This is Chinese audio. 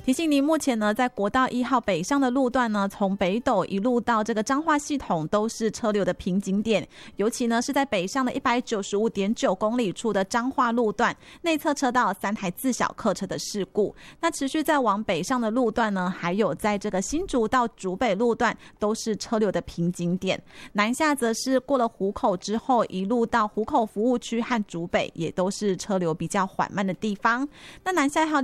提醒您，目前呢，在国道1号北上的路段呢，从北斗一路到这个彰化系统都是车流的瓶颈点，尤其呢是在北上的195.9公里处的彰化路段，内侧车道3台自小客车的事故。那持续在往北上的路段呢，还有在这个新竹到竹北路段都是车流的瓶颈点。南下则是过了湖口之后，一路到湖口服务区和竹北，也都是车流比较缓慢的地方。那南下